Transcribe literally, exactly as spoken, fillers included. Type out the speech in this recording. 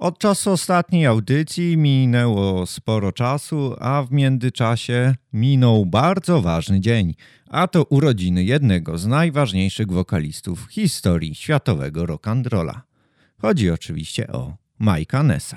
Od czasu ostatniej audycji minęło sporo czasu, a w międzyczasie minął bardzo ważny dzień, a to urodziny jednego z najważniejszych wokalistów w historii światowego rock'n'rolla. Chodzi oczywiście o Mike'a Nessa.